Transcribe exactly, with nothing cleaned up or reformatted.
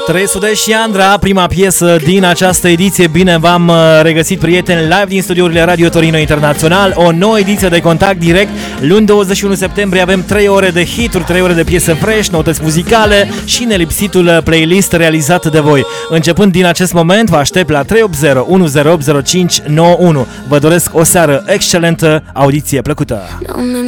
Trei Sudei și Andra, prima piesă din această ediție. Bine v-am regăsit, prieteni, live din studiourile Radio Torino Internațional. O nouă ediție de Contact Direct. Luni douăzeci și unu septembrie avem trei ore de hituri, trei ore de piese fresh, noutăți muzicale și nelipsitul playlist realizat de voi. Începând din acest moment, vă aștept la trei opt zero unu zero opt zero cinci nouă unu. Vă doresc o seară excelentă, audiție plăcută.